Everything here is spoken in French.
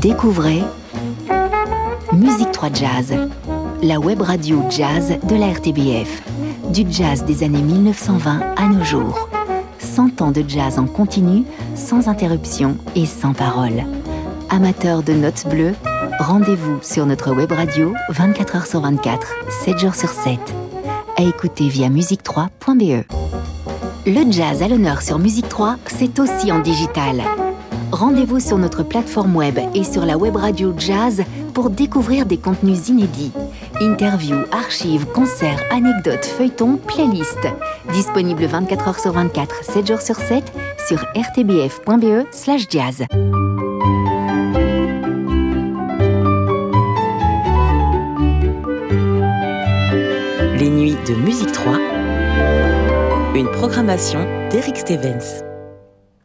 Découvrez Musique 3 Jazz, la web radio jazz de la RTBF. Du jazz des années 1920 à nos jours. 100 ans de jazz en continu, sans interruption et sans parole. Amateurs de notes bleues, rendez-vous sur notre web radio 24 h sur 24, 7 jours sur 7. À écouter via musique3.be. Le jazz à l'honneur sur Musique 3, c'est aussi en digital. Rendez-vous sur notre plateforme web et sur la web radio jazz pour découvrir des contenus inédits. Interviews, archives, concerts, anecdotes, feuilletons, playlists. Disponible 24 h sur 24, 7 jours sur 7 sur rtbf.be/jazz. Les nuits de Musique 3, une programmation d'Eric Stevens.